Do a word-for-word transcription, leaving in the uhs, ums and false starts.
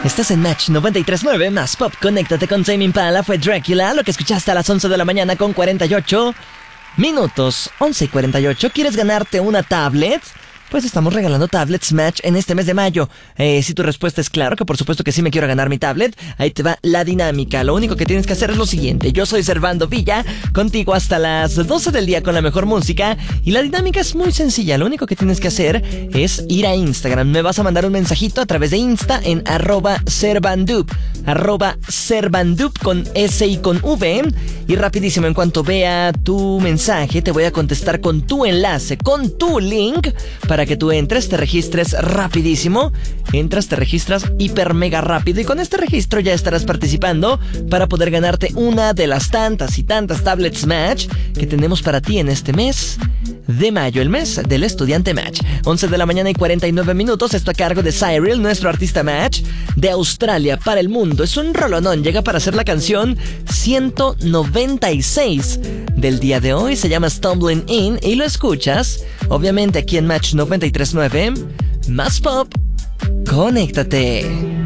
Estás en Match noventa y tres punto nueve, más pop. Conéctate con Tame Impala, fue Drácula, lo que escuchaste a las once de la mañana con cuarenta y ocho minutos. once y cuarenta y ocho. ¿Quieres ganarte una tablet? Pues estamos regalando tablets Match en este mes de mayo. Eh, si tu respuesta es claro, que por supuesto que sí me quiero ganar mi tablet, ahí te va la dinámica. Lo único que tienes que hacer es lo siguiente. Yo soy Servando Villa, contigo hasta las doce del día con la mejor música. Y la dinámica es muy sencilla. Lo único que tienes que hacer es ir a Instagram. Me vas a mandar un mensajito a través de Insta en arroba Servandup. Arroba Servandup con S y con V. Y rapidísimo, en cuanto vea tu mensaje, te voy a contestar con tu enlace, con tu link, para que tú entres, te registres rapidísimo. Entras, te registras hiper mega rápido y con este registro ya estarás participando para poder ganarte una de las tantas y tantas tablets Match que tenemos para ti en este mes de mayo, el mes del estudiante Match. once de la mañana y cuarenta y nueve minutos. Esto a cargo de Cyril, nuestro artista Match de Australia para el mundo. Es un rolonón, llega para ser la canción ciento noventa y seis del día de hoy. Se llama Stumbling In y lo escuchas obviamente aquí en Match noventa y tres punto nueve, más pop. Conéctate.